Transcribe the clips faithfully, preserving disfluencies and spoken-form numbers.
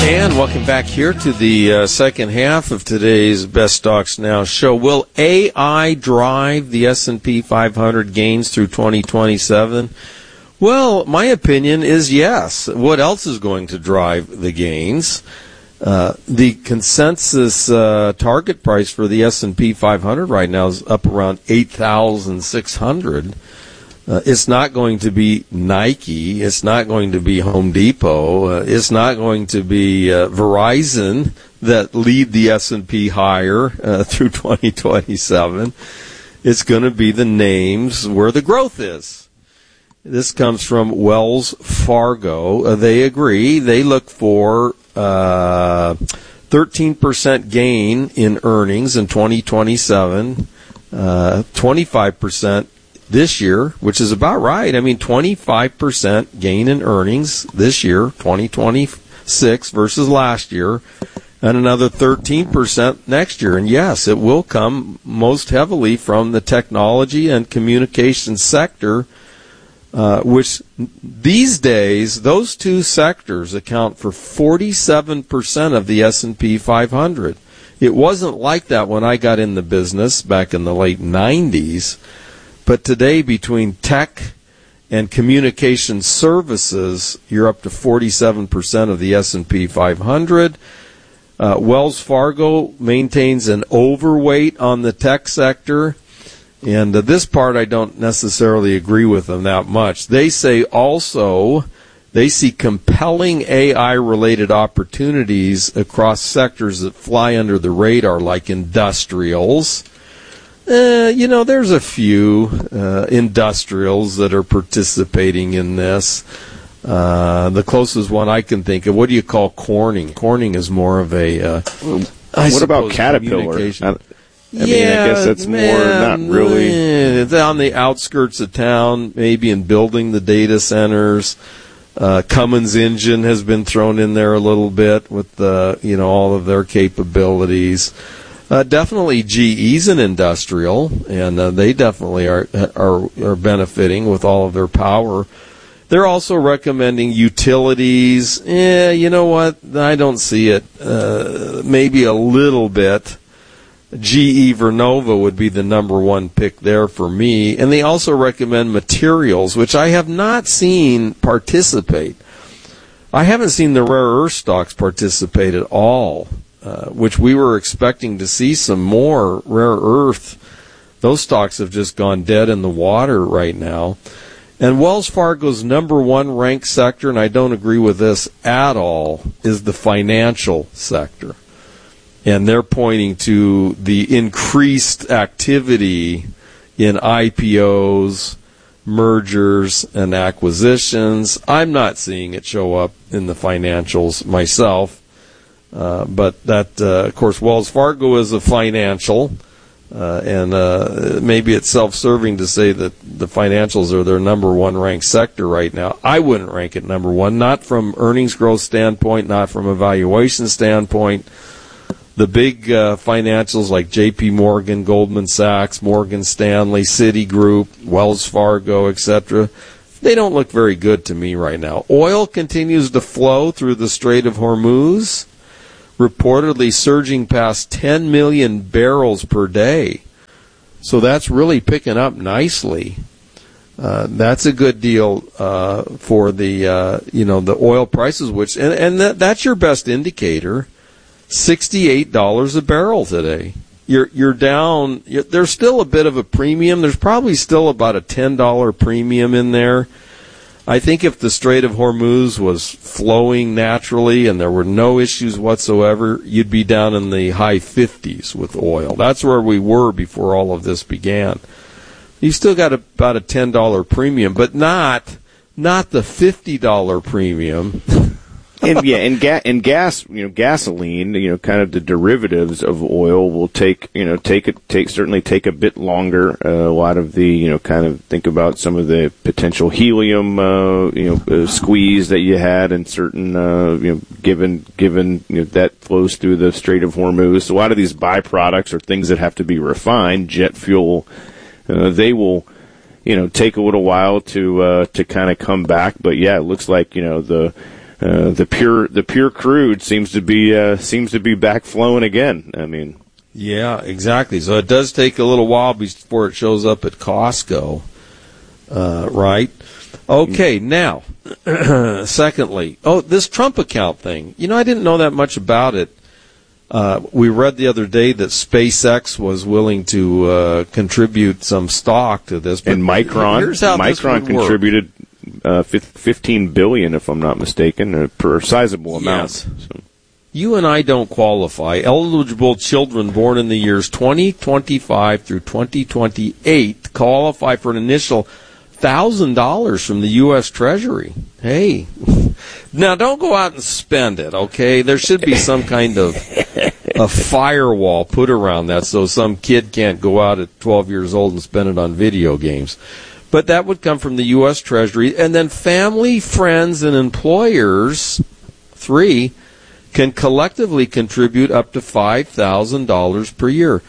And welcome back here to the uh, second half of today's Best Stocks Now show. Will A I drive the S and P five hundred gains through twenty twenty-seven? Well, my opinion is yes. What else is going to drive the gains? Uh, the consensus uh, target price for the S and P five hundred right now is up around eight thousand six hundred. Uh, it's not going to be Nike. It's not going to be Home Depot. Uh, it's not going to be uh, Verizon that lead the S and P higher uh, through twenty twenty-seven. It's going to be the names where the growth is. This comes from Wells Fargo. Uh, they agree. They look for uh, thirteen percent gain in earnings in twenty twenty-seven, uh, twenty-five percent this year, which is about right. I mean, twenty-five percent gain in earnings this year, twenty twenty-six versus last year, and another thirteen percent next year. And yes, it will come most heavily from the technology and communications sector, uh, which these days, those two sectors account for forty-seven percent of the S and P five hundred. It wasn't like that when I got in the business back in the late nineties. But today, between tech and communication services, you're up to forty-seven percent of the S and P five hundred. Uh, Wells Fargo maintains an overweight on the tech sector. And uh, this part I don't necessarily agree with them that much. They say also they see compelling A I-related opportunities across sectors that fly under the radar, like industrials. Uh, you know, there's a few uh, industrials that are participating in this. Uh, the closest one I can think of, what do you call Corning? Corning is more of a, uh, I what about Caterpillar? I, I yeah, mean, I guess that's man, more not really. It's on the outskirts of town, maybe in building the data centers. Uh, Cummins Engine has been thrown in there a little bit with the, you know, all of their capabilities. Uh, definitely G E's an industrial, and uh, they definitely are, are are benefiting with all of their power. They're also recommending utilities. Yeah, you know what? I don't see it. Uh, maybe a little bit. G E Vernova would be the number one pick there for me. And they also recommend materials, which I have not seen participate. I haven't seen the rare earth stocks participate at all. Uh, which we were expecting to see some more rare earth. Those stocks have just gone dead in the water right now. And Wells Fargo's number one ranked sector, and I don't agree with this at all, is the financial sector. And they're pointing to the increased activity in I P Os, mergers, and acquisitions. I'm not seeing it show up in the financials myself. Uh, but that, uh, of course, Wells Fargo is a financial, uh, and uh, maybe it's self-serving to say that the financials are their number one ranked sector right now. I wouldn't rank it number one, not from earnings growth standpoint, not from a valuation standpoint. The big uh, financials like J P Morgan, Goldman Sachs, Morgan Stanley, Citigroup, Wells Fargo, et cetera, they don't look very good to me right now. Oil continues to flow through the Strait of Hormuz, reportedly surging past ten million barrels per day. So that's really picking up nicely. Uh, that's a good deal uh, for the uh, you know the oil prices, which and, and that, that's your best indicator. sixty-eight dollars a barrel today. You're you're down. You're, there's still a bit of a premium. There's probably still about a ten dollars premium in there. I think if the Strait of Hormuz was flowing naturally and there were no issues whatsoever, you'd be down in the high fifties with oil. That's where we were before all of this began. You still got about a ten dollars premium, but not not the fifty dollars premium. and yeah, and, ga- and gas, you know, gasoline, you know, kind of the derivatives of oil will take, you know, take it, take certainly take a bit longer. Uh, a lot of the, you know, kind of think about some of the potential helium, uh, you know, uh, squeeze that you had, and certain, uh, you know, given given you know, that flows through the Strait of Hormuz. So a lot of these byproducts are things that have to be refined. Jet fuel, uh, they will, you know, take a little while to uh, to kind of come back. But yeah, it looks like, you know, the uh, the pure the pure crude seems to be uh, seems to be back flowing again. I mean, yeah, exactly. So it does take a little while before it shows up at Costco, uh, right? Okay, now, secondly, oh, this Trump account thing. You know, I didn't know that much about it. Uh, we read the other day that SpaceX was willing to uh, contribute some stock to this. But and Micron, here's how Micron contributed uh, fifteen billion dollars, if I'm not mistaken, a per sizable amount. Yes. So. You and I don't qualify. Eligible children born in the years twenty twenty-five through twenty twenty-eight qualify for an initial one thousand dollars from the U S Treasury. Hey, now don't go out and spend it, okay? There should be some kind of a firewall put around that so some kid can't go out at twelve years old and spend it on video games. But that would come from the U S Treasury. And then family, friends, and employers, three, can collectively contribute up to five thousand dollars per year.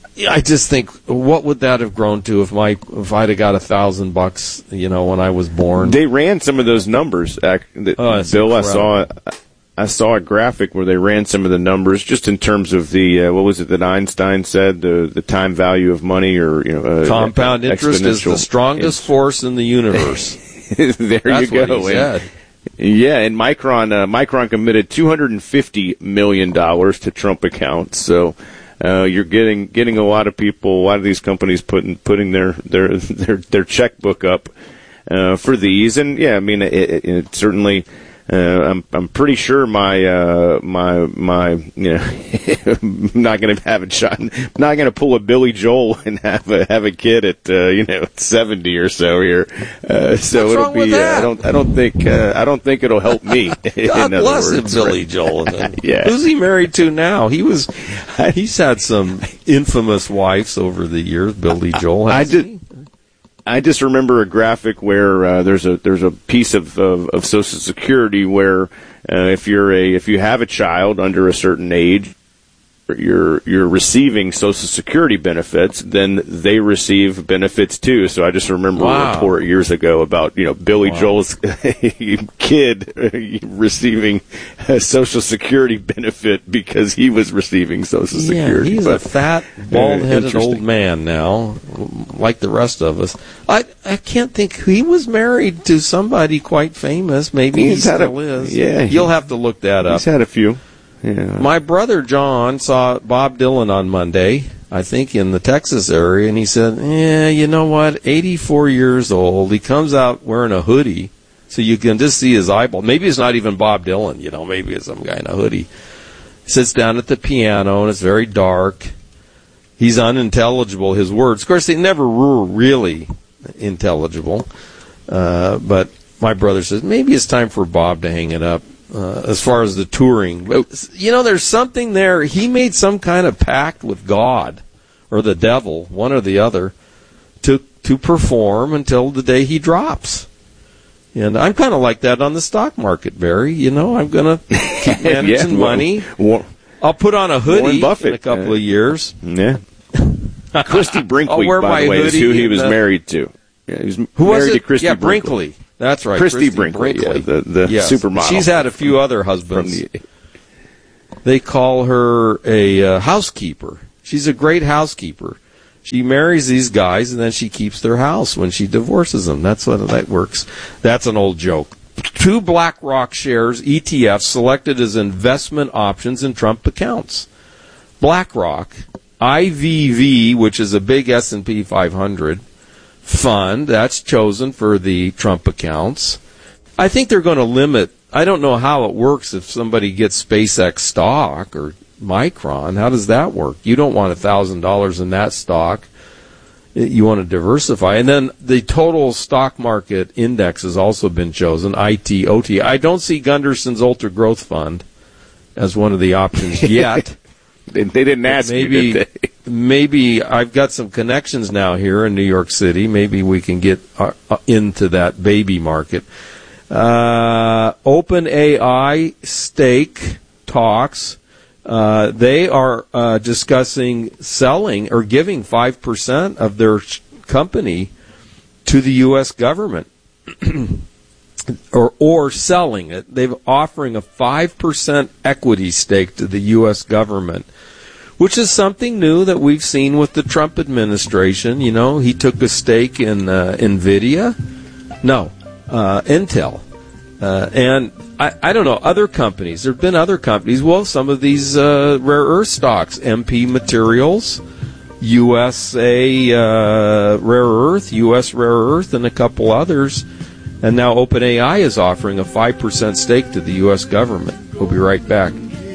I just think, what would that have grown to if my if I'd have got a thousand bucks, you know, when I was born? They ran some of those numbers. Uh, that, oh, Bill, incredible. I saw I saw a graphic where they ran some of the numbers just in terms of the uh, what was it that Einstein said, the the time value of money, or you know, uh, compound interest is the strongest force in the universe. There That's you go. What he said. Yeah, and Micron uh, Micron committed two hundred fifty million dollars to Trump accounts. So uh, you're getting getting a lot of people, a lot of these companies putting putting their their their, their checkbook up uh, for these. And yeah, I mean, it, it, it certainly. Uh, I'm I'm pretty sure my uh, my my you know I'm not going to have a shot. I'm not going to pull a Billy Joel and have a have a kid at uh, you know seventy or so here. Uh, so What's it'll wrong be. with that? Uh, I don't I don't think uh, I don't think it'll help me. God in other bless words, him, Billy right? Joel. Yeah. Who's he married to now? He was. He's had some infamous wives over the years. Billy Joel. I did. He? I just remember a graphic where uh, there's a there's a piece of, of, of Social Security where uh, if you're a if you have a child under a certain age, you're you're receiving Social Security benefits, then they receive benefits too. So I just remember Wow. a report years ago about you know Billy Wow. Joel's kid receiving a Social Security benefit because he was receiving Social Yeah, Security. he's But, a fat, bald-headed interesting. old man now, like the rest of us. I I can't think. He was married to somebody quite famous. Maybe He's he had a- still is. yeah, he- You'll have to look that up. He's had a few. Yeah. My brother John saw Bob Dylan on Monday, I think in the Texas area, and he said, yeah, you know what, eighty-four years old, he comes out wearing a hoodie, so you can just see his eyeball. Maybe it's not even Bob Dylan, you know, maybe it's some guy in a hoodie. Sits down at the piano, and it's very dark. He's unintelligible, his words. Of course, they never were really intelligible, uh, but my brother says, maybe it's time for Bob to hang it up. Uh, as far as the touring, but you know, there's something there. He made some kind of pact with God or the devil, one or the other, to to perform until the day he drops. And I'm kind of like that on the stock market, Barry. You know, I'm gonna keep managing Yeah, money. War- I'll put on a Warren hoodie Buffett, in a couple uh, of years. Yeah. Christy Brinkley, I'll wear by my the way, is hoodie who he was and, uh, married to. Yeah, he was Who married was it? to Christy yeah, Brinkley. Brinkley. That's right, Christy Christy Brinkley, Brinkley. yeah, the- the Yes. supermodel. She's had a few other From husbands. the, They call her a uh, housekeeper. She's a great housekeeper. She marries these guys, and then she keeps their house when she divorces them. That's what that works. That's an old joke. Two BlackRock shares, E T Fs, selected as investment options in Trump accounts. BlackRock, I V V, which is a big S and P five hundred fund, that's chosen for the Trump accounts. I think they're going to limit. I don't know how it works if somebody gets SpaceX stock or Micron. How does that work? You don't want one thousand dollars in that stock. You want to diversify. And then the total stock market index has also been chosen, I T O T. I don't see Gunderson's Ultra Growth Fund as one of the options yet. they, they didn't ask maybe, you, did they? Maybe I've got some connections now here in New York City. Maybe we can get uh, uh, into that baby market. Uh, OpenAI stake talks. Uh, they are uh, discussing selling or giving five percent of their sh- company to the U S government. or or selling it. They're offering a five percent equity stake to the U S government, which is something new that we've seen with the Trump administration. You know, he took a stake in uh, NVIDIA. No, uh, Intel. Uh, and I, I don't know, other companies. There have been other companies. Well, some of these uh, rare earth stocks, M P Materials, U S A uh, Rare Earth, U S Rare Earth, and a couple others. And now OpenAI is offering a five percent stake to the U S government. We'll be right back.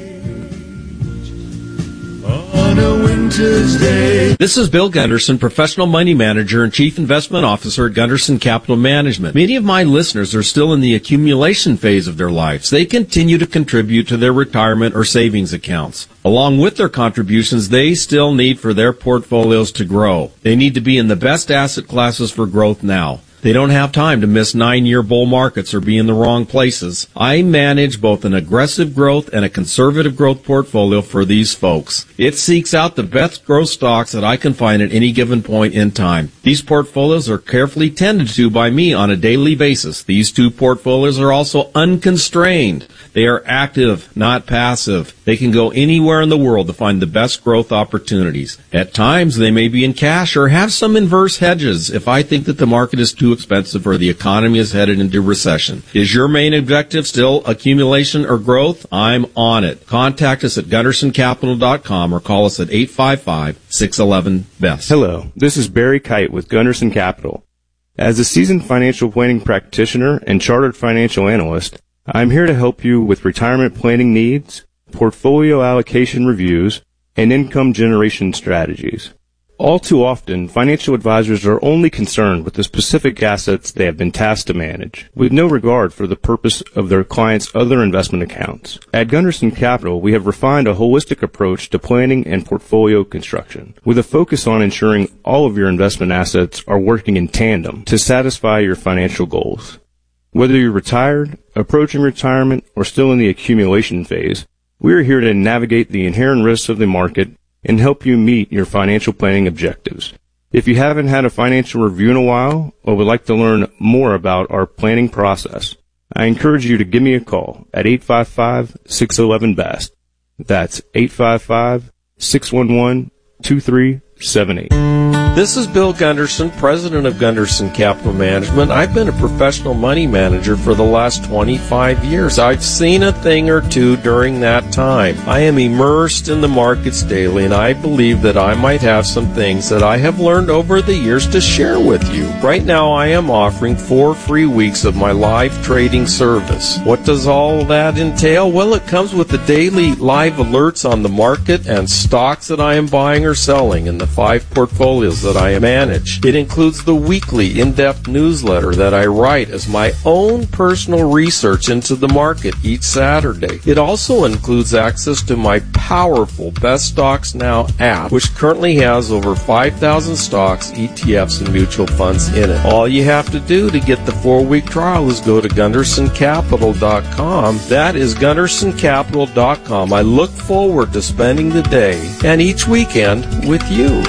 On a winter's day. This is Bill Gunderson, Professional Money Manager and Chief Investment Officer at Gunderson Capital Management. Many of my listeners are still in the accumulation phase of their lives. They continue to contribute to their retirement or savings accounts. Along with their contributions, they still need for their portfolios to grow. They need to be in the best asset classes for growth now. They don't have time to miss nine-year bull markets or be in the wrong places. I manage both an aggressive growth and a conservative growth portfolio for these folks. It seeks out the best growth stocks that I can find at any given point in time. These portfolios are carefully tended to by me on a daily basis. These two portfolios are also unconstrained. They are active, not passive. They can go anywhere in the world to find the best growth opportunities. At times, they may be in cash or have some inverse hedges if I think that the market is too expensive or the economy is headed into recession. Is your main objective still accumulation or growth? I'm on it. Contact us at gunderson capital dot com or call us at eight five five, six one one, B E S. Hello, this is Barry Kite with Gunderson Capital. As a seasoned financial planning practitioner and chartered financial analyst, I'm here to help you with retirement planning needs, portfolio allocation reviews, and income generation strategies. All too often, financial advisors are only concerned with the specific assets they have been tasked to manage, with no regard for the purpose of their clients' other investment accounts. At Gunderson Capital, we have refined a holistic approach to planning and portfolio construction, with a focus on ensuring all of your investment assets are working in tandem to satisfy your financial goals. Whether you're retired, approaching retirement, or still in the accumulation phase, we are here to navigate the inherent risks of the market and help you meet your financial planning objectives. If you haven't had a financial review in a while or would like to learn more about our planning process, I encourage you to give me a call at eight five five, six one one, B E S T. That's eight five five, six one one, two three seven eight. This is Bill Gunderson, president of Gunderson Capital Management. I've been a professional money manager for the last twenty-five years. I've seen a thing or two during that time. I am immersed in the markets daily, and I believe that I might have some things that I have learned over the years to share with you. Right now, I am offering four free weeks of my live trading service. What does all that entail? Well, it comes with the daily live alerts on the market and stocks that I am buying or selling in the five portfolios that I manage. It includes the weekly in-depth newsletter that I write as my own personal research into the market each Saturday. It also includes access to my powerful Best Stocks Now app, which currently has over five thousand stocks, E T Fs, and mutual funds in it. All you have to do to get the four-week trial is go to gunderson capital dot com. That is gunderson capital dot com. I look forward to spending the day and each weekend with you.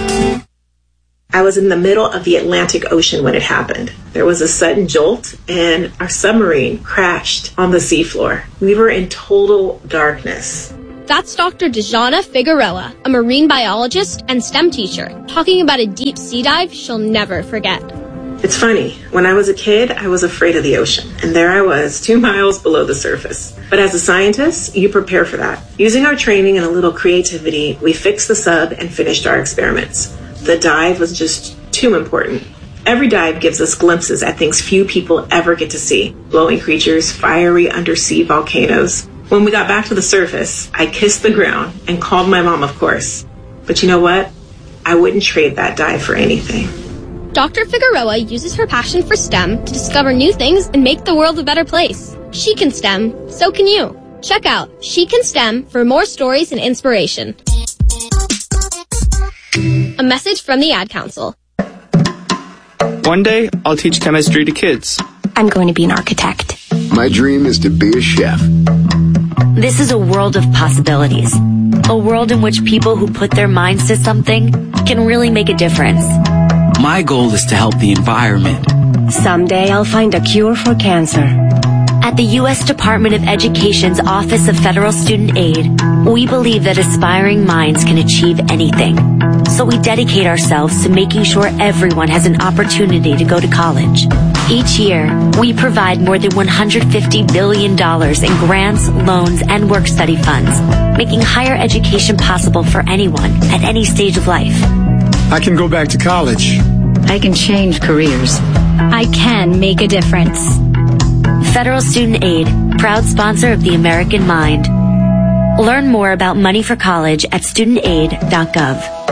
I was in the middle of the Atlantic Ocean when it happened. There was a sudden jolt, and our submarine crashed on the seafloor. We were in total darkness. That's Doctor Dejana Figueroa, a marine biologist and STEM teacher, talking about a deep sea dive she'll never forget. It's funny, when I was a kid, I was afraid of the ocean, and there I was, two miles below the surface. But as a scientist, you prepare for that. Using our training and a little creativity, we fixed the sub and finished our experiments. The dive was just too important. Every dive gives us glimpses at things few people ever get to see. Glowing creatures, fiery undersea volcanoes. When we got back to the surface, I kissed the ground and called my mom, of course. But you know what? I wouldn't trade that dive for anything. Doctor Figueroa uses her passion for STEM to discover new things and make the world a better place. She can STEM, so can you. Check out She Can STEM for more stories and inspiration. A message from the Ad Council. One day, I'll teach chemistry to kids. I'm going to be an architect. My dream is to be a chef. This is a world of possibilities. A world in which people who put their minds to something can really make a difference. My goal is to help the environment. Someday I'll find a cure for cancer. At the U S Department of Education's Office of Federal Student Aid, we believe that aspiring minds can achieve anything. So we dedicate ourselves to making sure everyone has an opportunity to go to college. Each year, we provide more than one hundred fifty billion dollars in grants, loans, and work-study funds, making higher education possible for anyone at any stage of life. I can go back to college. I can change careers. I can make a difference. Federal Student Aid, proud sponsor of the American Mind. Learn more about money for college at student aid dot gov.